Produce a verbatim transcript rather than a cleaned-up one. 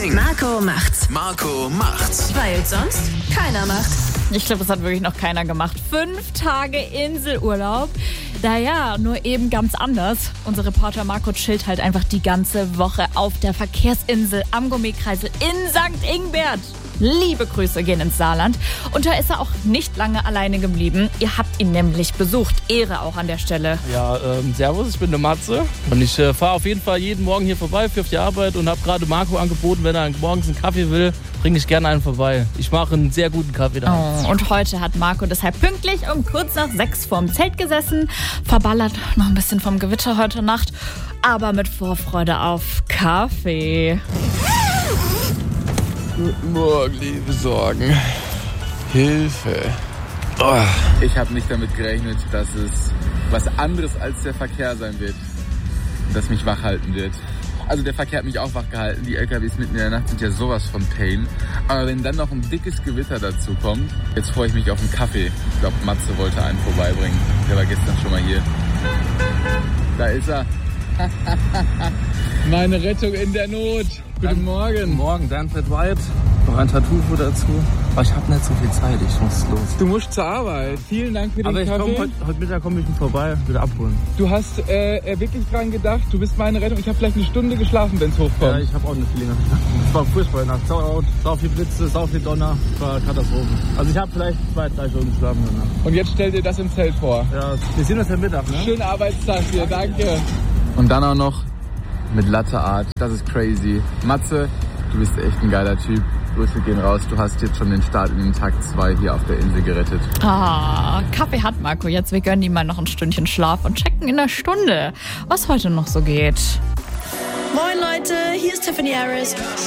Ding. Marco macht's. Marco macht's. Weil sonst keiner macht. Ich glaube, das hat wirklich noch keiner gemacht. Fünf Tage Inselurlaub. Naja, nur eben ganz anders. Unser Reporter Marco chillt halt einfach die ganze Woche auf der Verkehrsinsel am Gummikreisel in Sankt Ingbert. Liebe Grüße gehen ins Saarland. Und da ist er auch nicht lange alleine geblieben. Ihr habt ihn nämlich besucht. Ehre auch an der Stelle. Ja, ähm, servus, ich bin der Matze. Und ich äh, fahre auf jeden Fall jeden Morgen hier vorbei für auf die Arbeit und habe gerade Marco angeboten, wenn er morgens einen Kaffee will, bringe ich gerne einen vorbei. Ich mache einen sehr guten Kaffee da. Oh, und heute hat Marco deshalb pünktlich um kurz nach sechs vorm Zelt gesessen. Verballert noch ein bisschen vom Gewitter heute Nacht. Aber mit Vorfreude auf Kaffee. Guten Morgen, liebe Sorgen. Hilfe. Oh. Ich habe nicht damit gerechnet, dass es was anderes als der Verkehr sein wird, das mich wach halten wird. Also der Verkehr hat mich auch wach gehalten. Die L K Ws mitten in der Nacht sind ja sowas von Pain. Aber wenn dann noch ein dickes Gewitter dazu kommt, jetzt freue ich mich auf einen Kaffee. Ich glaube, Matze wollte einen vorbeibringen. Der war gestern schon mal hier. Da ist er. Meine Rettung in der Not. Guten Morgen. Guten Morgen, Dan Fred White. Noch ein Tattoo dazu. Aber ich habe nicht so viel Zeit, ich muss los. Du musst zur Arbeit. Vielen Dank für den Aber ich Kaffee. komm, heute, heute Mittag komme ich ihn vorbei, wieder abholen. Du hast äh, wirklich dran gedacht, du bist meine Rettung. Ich habe vielleicht eine Stunde geschlafen, wenn es hochkommt. Ja, ich habe auch eine Feeling. Es war furchtbar Nacht. Sau laut, sau viel Blitze, sau viel Donner. Es war Katastrophe. Also ich habe vielleicht zwei, drei Stunden geschlafen danach. Und jetzt stell dir das im Zelt vor. Ja, wir sehen uns ja Mittag, ne? Schönen Arbeitstag dir, danke. Und dann auch noch mit Latte Art. Das ist crazy. Matze, du bist echt ein geiler Typ. Grüße gehen raus. Du hast jetzt schon den Start in den Tag zwei hier auf der Insel gerettet. Ah, Kaffee hat Marco jetzt. Wir gönnen ihm mal noch ein Stündchen Schlaf und checken in der Stunde, was heute noch so geht. Moin Leute, hier ist Tiffany Harris.